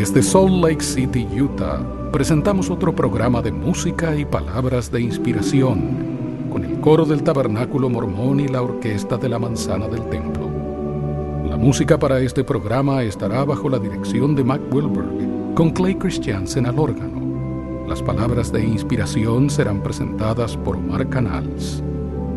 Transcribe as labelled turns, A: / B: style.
A: Desde Salt Lake City, Utah, presentamos otro programa de música y palabras de inspiración, con el coro del Tabernáculo Mormón y la orquesta de la Manzana del Templo. La música para este programa estará bajo la dirección de Mac Wilberg, con Clay Christiansen al órgano. Las palabras de inspiración serán presentadas por Omar Canals.